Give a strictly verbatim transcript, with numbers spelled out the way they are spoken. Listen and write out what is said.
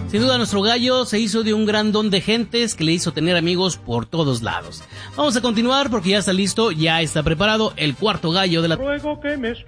Sin duda nuestro gallo se hizo de un gran don de gentes que le hizo tener amigos por todos lados. Vamos a continuar porque ya está listo, ya está preparado el cuarto gallo de la... Ruego que me